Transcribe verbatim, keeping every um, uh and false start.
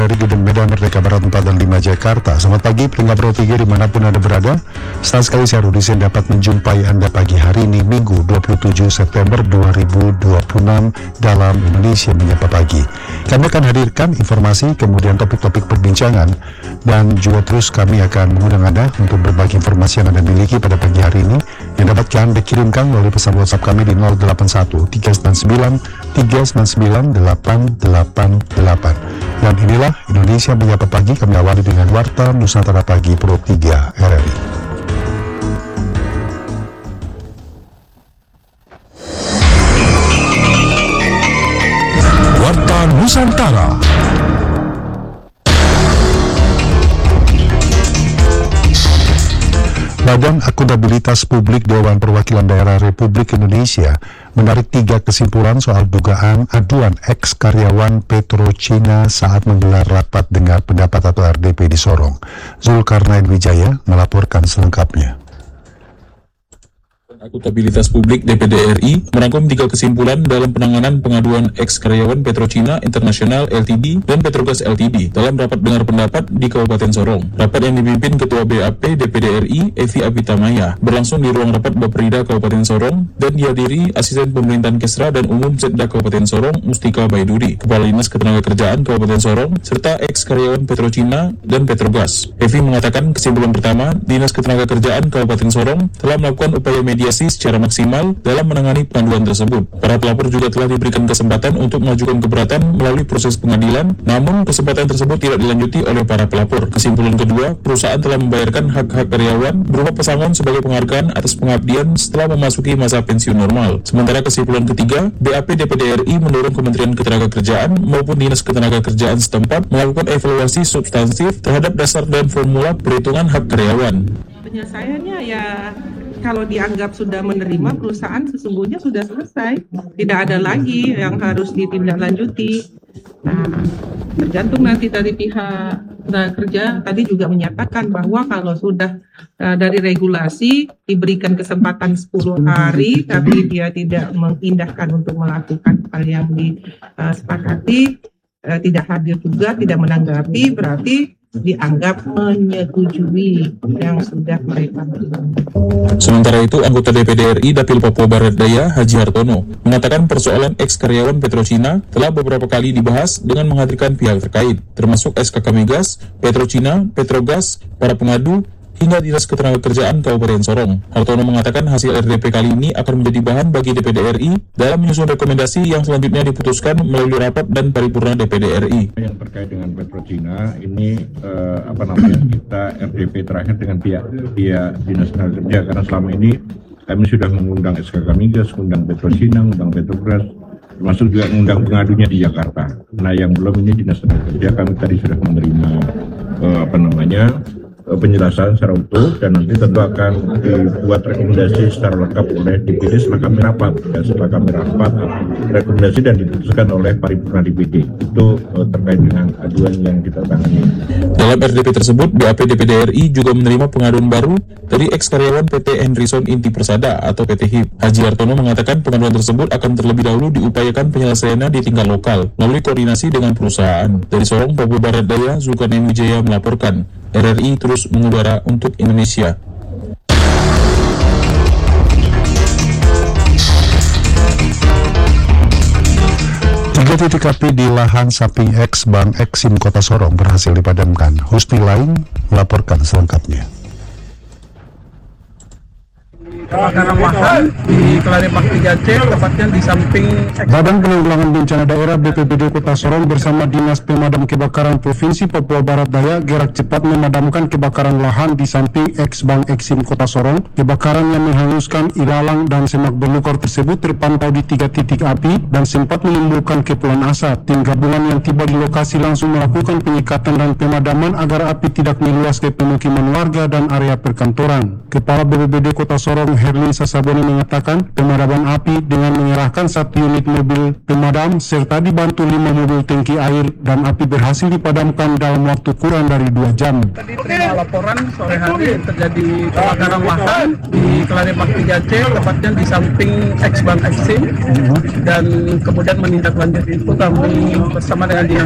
Dari Gedung Medan Merdeka Barat empat dan lima Jakarta. Selamat pagi pendengar Pro tiga dimanapun Anda berada. Senang sekali saya Rudi Sen dapat menjumpai Anda pagi hari ini Minggu dua puluh tujuh September dua ribu dua puluh enam dalam Indonesia Menyapa Pagi. Kami akan hadirkan informasi, kemudian topik-topik perbincangan, dan juga terus kami akan mengundang Anda untuk berbagi informasi yang Anda miliki pada pagi hari ini yang dapat Anda kirimkan melalui pesan WhatsApp kami di nol delapan satu tiga sembilan sembilan tiga sembilan sembilan delapan delapan delapan. Dan inilah Indonesia Menyapa Pagi, kami awali dengan Warta Nusantara Pagi Pro tiga R R I. Warta Nusantara. Badan Akuntabilitas Publik Dewan Perwakilan Daerah Republik Indonesia menarik tiga kesimpulan soal dugaan aduan ex-karyawan Petrochina saat menggelar rapat dengar pendapat atau R D P di Sorong. Zulkarnain Wijaya melaporkan selengkapnya. Akuntabilitas Publik D P D R I merangkum tiga kesimpulan dalam penanganan pengaduan ex-karyawan Petrochina International L T D dan Petrogas L T D dalam rapat dengar pendapat di Kabupaten Sorong. Rapat yang dipimpin Ketua B A P D P D R I Evi Abitamaya berlangsung di ruang rapat Baperida Kabupaten Sorong dan dihadiri Asisten Pemerintahan Kesra dan Umum Setda Kabupaten Sorong Mustika Baiduri, Kepala Dinas Ketenagakerjaan Kabupaten Sorong, serta ex-karyawan Petrochina dan Petrogas. Evi mengatakan kesimpulan pertama, Dinas Ketenagakerjaan Kabupaten Sorong telah melakukan upaya media secara maksimal dalam menangani pengaduan tersebut. Para pelapor juga telah diberikan kesempatan untuk mengajukan keberatan melalui proses pengadilan, namun kesempatan tersebut tidak dilanjuti oleh para pelapor. Kesimpulan kedua, perusahaan telah membayarkan hak-hak karyawan berupa pesangon sebagai penghargaan atas pengabdian setelah memasuki masa pensiun normal. Sementara kesimpulan ketiga, B A P D P D R I mendorong Kementerian Ketenagakerjaan maupun Dinas Ketenagakerjaan setempat melakukan evaluasi substansif terhadap dasar dan formula perhitungan hak karyawan. Penyelesaiannya ya, kalau dianggap sudah menerima, perusahaan sesungguhnya sudah selesai, tidak ada lagi yang harus ditindaklanjuti. Nah, tergantung nanti dari pihak tenaga kerja tadi juga menyatakan bahwa kalau sudah uh, dari regulasi diberikan kesempatan sepuluh hari tapi dia tidak mengindahkan untuk melakukan hal yang disepakati, uh, tidak hadir juga, tidak menanggapi, berarti dianggap menyetujui yang sudah mereka berikan. Sementara itu, anggota D P D R I Dapil Papua Barat Daya Haji Hartono mengatakan persoalan ex-karyawan Petrochina telah beberapa kali dibahas dengan menghadirkan pihak terkait, termasuk S K K Migas, Petrochina, Petrogas, para pengadu, hingga Dinas Ketenagakerjaan Kabupaten Sorong. Hartono mengatakan hasil R D P kali ini akan menjadi bahan bagi D P D R I dalam menyusun rekomendasi yang selanjutnya diputuskan melalui rapat dan paripurna D P D R I. Yang terkait dengan Petrochina ini eh, apa namanya kita R D P terakhir dengan pihak pihak Dinas Ketenagakerja, karena selama ini kami sudah mengundang S K K Migas, mengundang Petrochina, mengundang Petrogas, termasuk juga mengundang pengadunya di Jakarta. Nah, yang belum ini Dinas Ketenagakerja kami tadi sudah menerima eh, apa namanya penjelasan secara utuh, dan nanti tentu akan dibuat rekomendasi secara lengkap oleh D P D setelah kami rapat. Dan setelah kami rapat, rekomendasi dan diputuskan oleh paripurna D P D. Itu uh, terkait dengan aduan yang kita tangani. Dalam R D P tersebut, B A P D P D R I juga menerima pengaduan baru dari ex-karyawan P T Henryson Inti Persada atau P T H I P. Haji Hartono mengatakan pengaduan tersebut akan terlebih dahulu diupayakan penyelesaiannya di tingkat lokal melalui koordinasi dengan perusahaan. Dari Sorong, Papua Barat Daya, Zulkarnain Wijaya melaporkan. R R I terus mengudara untuk Indonesia. Tiga titik api di lahan samping ex Bank Eksim Kota Sorong berhasil dipadamkan. Husni Lain melaporkan selengkapnya. Kebakaran lahan di Kelarepak tiga C, tepatnya di samping Badan Penanggulangan Bencana Daerah B P B D Kota Sorong bersama Dinas Pemadam Kebakaran Provinsi Papua Barat Daya gerak cepat memadamkan kebakaran lahan di samping ex Bank Eksim Kota Sorong. Kebakaran yang menghanguskan ilalang dan semak belukar tersebut terpantau di tiga titik api dan sempat menimbulkan kepulan asap. Tim gabungan yang tiba di lokasi langsung melakukan penyekatan dan pemadaman agar api tidak meluas ke pemukiman warga dan area perkantoran. Kepala B P B D Kota Sorong Herlin Sasaboni mengatakan pemadaman api dengan mengerahkan satu unit mobil pemadam serta dibantu lima mobil tangki air, dan api berhasil dipadamkan dalam waktu kurang dari dua jam. Tadi terima laporan sore hari terjadi kebakaran lahan di Kelarepak tiga C, tepatnya di samping ex Bank Eksim, dan kemudian menindaklanjuti itu kami bersama dengan Dinas